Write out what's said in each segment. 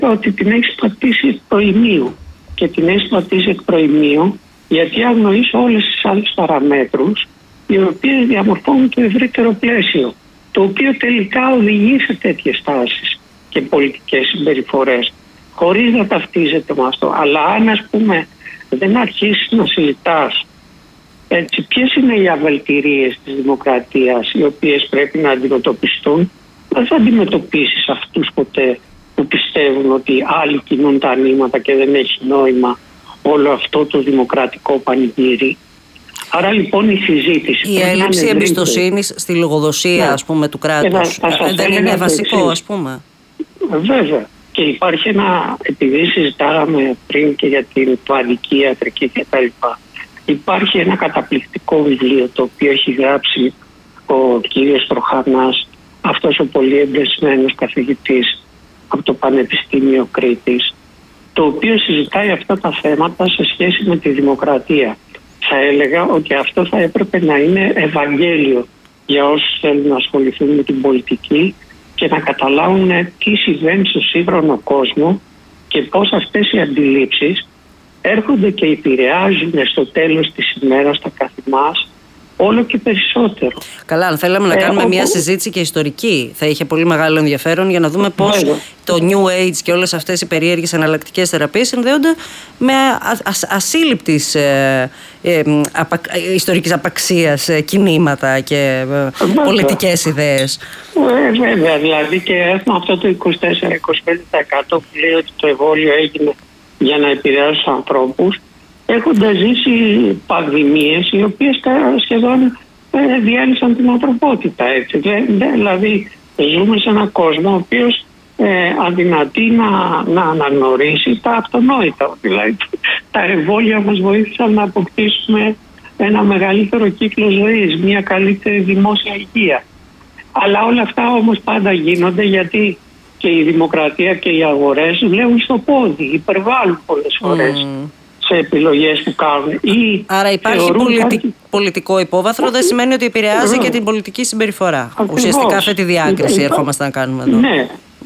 ότι την έχεις πατήσει εκ προημίου. Και την έχεις πατήσει εκ προημίου γιατί αγνοείς όλες τις άλλες παραμέτρους οι οποίες διαμορφώνουν το ευρύτερο πλαίσιο, το οποίο τελικά οδηγεί σε τέτοιες τάσεις και πολιτικές συμπεριφορές, χωρίς να ταυτίζεται με αυτό. Αλλά αν, ας πούμε, δεν αρχίσεις να συζητάς ποιες είναι οι αβελτηρίες της δημοκρατίας οι οποίες πρέπει να αντιμετωπιστούν, δεν θα αντιμετωπίσεις αυτούς ποτέ που πιστεύουν ότι άλλοι κινούν τα νήματα και δεν έχει νόημα όλο αυτό το δημοκρατικό πανηγύρι. Άρα λοιπόν η συζήτηση... Η έλλειψη εμπιστοσύνης στη λογοδοσία, ας πούμε, του κράτους δεν είναι βασικό, ας πούμε? Βέβαια. Και υπάρχει επειδή συζητάγαμε πριν και για την πλανική ιατρική κτλ. Υπάρχει ένα καταπληκτικό βιβλίο το οποίο έχει γράψει ο κύριος Τροχανάς, αυτός ο πολύ εμπνευσμένος καθηγητής από το Πανεπιστήμιο Κρήτης, το οποίο συζητάει αυτά τα θέματα σε σχέση με τη δημοκρατία. Θα έλεγα ότι αυτό θα έπρεπε να είναι Ευαγγέλιο για όσους θέλουν να ασχοληθούν με την πολιτική και να καταλάβουν τι συμβαίνει στο σύγχρονο κόσμο και πώς αυτές οι αντιλήψεις έρχονται και επηρεάζουν στο τέλος της ημέρας τα καθημάς όλο και περισσότερο. Καλά, αν θέλαμε να κάνουμε μια συζήτηση και ιστορική, θα είχε πολύ μεγάλο ενδιαφέρον για να δούμε πώς το New Age και όλες αυτές οι περίεργες εναλλακτικές θεραπείες συνδέονται με ασύλληπτης ιστορικής απαξίας κινήματα και πολιτικές ιδέες. Βέβαια, δηλαδή και έχουμε αυτό το 24-25% που λέει ότι το εμβόλιο έγινε για να επηρεάσει τους ανθρώπους, έχοντας ζήσει πανδημίες οι οποίες σχεδόν διέλυσαν την ανθρωπότητα. Έτσι. Δηλαδή ζούμε σε έναν κόσμο ο οποίος αδυνατεί να αναγνωρίσει τα αυτονόητα. Δηλαδή τα εμβόλια μας βοήθησαν να αποκτήσουμε ένα μεγαλύτερο κύκλο ζωής, μια καλύτερη δημόσια υγεία. Αλλά όλα αυτά όμως πάντα γίνονται γιατί και η δημοκρατία και οι αγορές δουλεύουν στο πόδι, υπερβάλλουν πολλές φορές σε επιλογές που κάνουν. Άρα υπάρχει πολιτικό υπόβαθρο, δεν σημαίνει ότι επηρεάζει και την πολιτική συμπεριφορά. Ακριβώς. Ουσιαστικά αυτή τη διάκριση ερχόμαστε να κάνουμε εδώ. Ναι,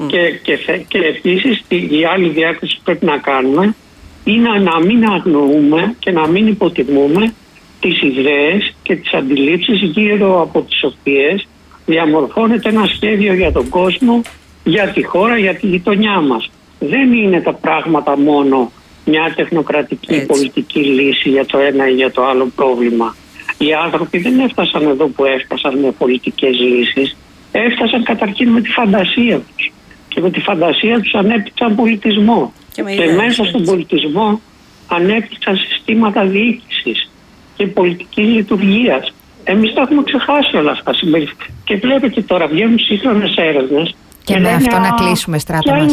και επίσης η άλλη διάκριση που πρέπει να κάνουμε είναι να μην αγνοούμε και να μην υποτιμούμε τις ιδέες και τις αντιλήψεις γύρω από τις οποίες διαμορφώνεται ένα σχέδιο για τον κόσμο, για τη χώρα, για τη γειτονιά μας. Δεν είναι τα πράγματα μόνο μια τεχνοκρατική πολιτική λύση για το ένα ή για το άλλο πρόβλημα. Οι άνθρωποι δεν έφτασαν εδώ που έφτασαν με πολιτικές λύσεις. Έφτασαν καταρχήν με τη φαντασία τους. Και με τη φαντασία τους ανέπτυξαν πολιτισμό. Και μέσα στον πολιτισμό ανέπτυξαν συστήματα διοίκησης και πολιτικής λειτουργίας. Εμείς τα έχουμε ξεχάσει όλα αυτά. Και βλέπετε τώρα βγαίνουν σύγχρονες έρευνες. Και με αυτό να κλείσουμε, Στράτο μας.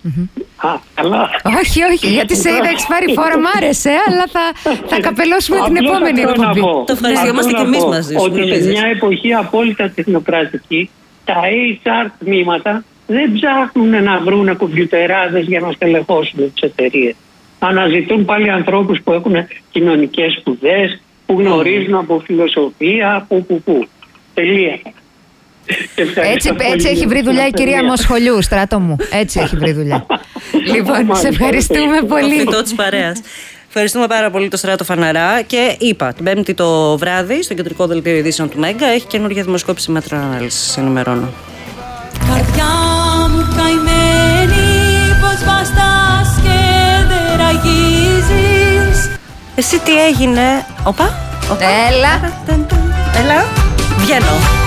Καλά. Όχι, γιατί σε είδα έχεις πάρει φόρα, μ' άρεσε, αλλά θα καπελώσουμε την επόμενη εκπομπή. Το ευχαριστιόμαστε και εμείς μαζί σου. Ότι σε μια εποχή απόλυτα τεχνοκρατική, τα HR τμήματα δεν ψάχνουν να βρουν κομπιουτεράδες για να στελεχώσουν τις εταιρείες. Αναζητούν πάλι ανθρώπους που έχουν κοινωνικές σπουδές, που γνωρίζουν από φιλοσοφία, που. Τελεία. Έτσι έχει βρει δουλειά η κυρία Μοσχολιού, Στράτο μου. Έτσι έχει βρει δουλειά. Λοιπόν, σε ευχαριστούμε πολύ. Το της παρέας. Ευχαριστούμε πάρα πολύ το Στράτο Φαναρά. Και είπα, την Πέμπτη το βράδυ, στο κεντρικό δελτίο ειδήσεων του Μέγκα, έχει καινούργια δημοσκόπηση μέτρων ανάλυσης. Ενημερώνω. Καρδιά μου καημένη, πως βαστάς και δεν ραγίζεις. Εσύ τι έγινε? Όπα. Έλα. Βγαίνω.